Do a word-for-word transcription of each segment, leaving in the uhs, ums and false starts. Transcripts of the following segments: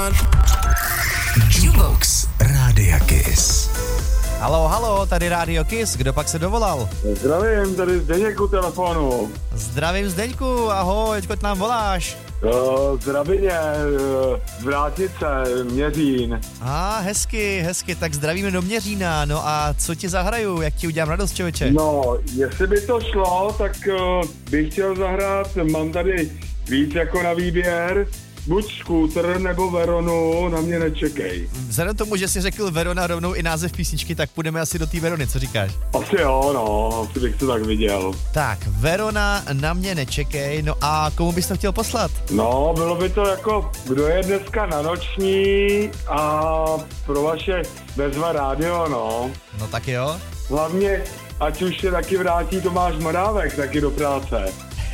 Jubox Rádia Kiss. Halo, halo, tady Rádio Kiss, kdo pak se dovolal? Zdravím, tady Zdeněk u telefonu. Zdravím Zdeňku, ahoj, odkud nám voláš? Uh, Zdravině, uh, z Vrátice, Měřín. A ah, hezky, hezky, tak zdravíme do Měřína, no a co ti zahraju, jak ti udělám radost, člověče? No, jestli by to šlo, tak uh, bych chtěl zahrát, mám tady víc jako na výběr, buď Skútr nebo Veronu, Na mě nečekej. Vzhledem tomu, že jsi řekl Verona rovnou i název písničky, tak půjdeme asi do té Verony, co říkáš? Asi jo, no, asi bych to tak viděl. Tak, Verona, Na mě nečekej, no a komu bys to chtěl poslat? No, bylo by to jako, kdo je dneska na noční a pro vaše bezva rádio, no. No tak jo. Hlavně, ať už se taky vrátí Tomáš Morávek taky do práce.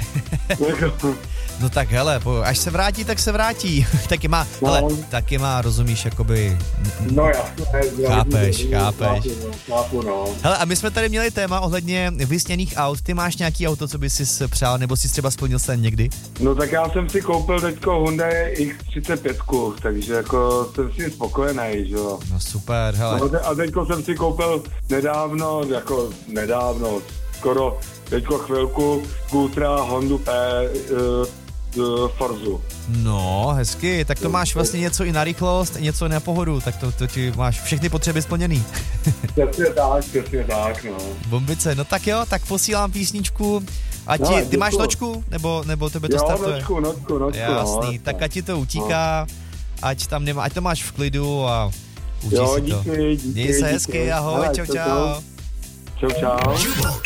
No tak hele, až se vrátí, tak se vrátí. taky má, no. hele, taky má, rozumíš, jakoby... No jasně. Chápeš, chápeš. Chápu, no. Hele, a my jsme tady měli téma ohledně vysněných aut. Ty máš nějaký auto, co by si přál, nebo si třeba splnil sen někdy? No tak já jsem si koupil teďko Hyundai iks třicet pět, takže jako jsem si spokojený, že jo. No super, hele. No, a teďko jsem si koupil nedávno, jako nedávno, skoro teďko chvilku, Skútra, Hondu P, uh, Forzu. No, hezky, tak to máš vlastně něco i na rychlost, něco na pohodu, tak to, to ti máš všechny potřeby splněný. Přesně tak, přesně tak, no. Bombice, no tak jo, tak posílám písničku. A ti, no, ty děkuju. máš nočku, nebo, nebo tebe to jo, startuje? Jo, nočku, nočku, nočku. Jasný, no, tak ať ti to utíká, no. ať tam nemá, ať to máš v klidu a užij jo, si díky, to. díky, Měj se díky. hezky, ahoj, Hele, čau, čau. Čau, čau. Jubox.